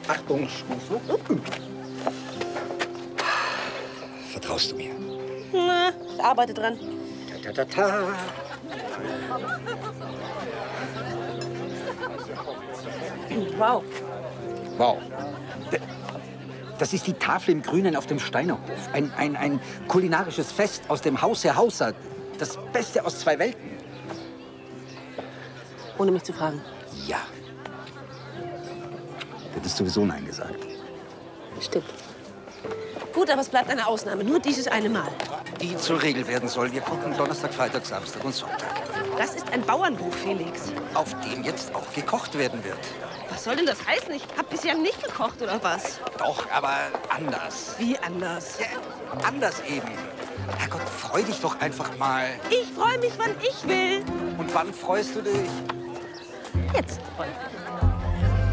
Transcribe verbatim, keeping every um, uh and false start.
Achtung, Stufe. Vertraust du mir? Na, ich arbeite dran. Ta, ta, ta, ta. Wow. Wow. Das ist die Tafel im Grünen auf dem Steinerhof. Ein, ein, ein kulinarisches Fest aus dem Haus Herr Hauser. Das Beste aus zwei Welten. Ohne mich zu fragen. Ja. Du hättest sowieso Nein gesagt. Stimmt. Gut, aber es bleibt eine Ausnahme. Nur dieses eine Mal. Die zur Regel werden soll. Wir gucken Donnerstag, Freitag, Samstag und Sonntag. Das ist ein Bauernhof, Felix. Auf dem jetzt auch gekocht werden wird. Was soll denn das heißen? Ich hab bisher nicht gekocht, oder was? Doch, aber anders. Wie anders? Ja, anders eben. Herrgott, freu dich doch einfach mal. Ich freue mich, wann ich will. Und wann freust du dich? Jetzt freue ich mich.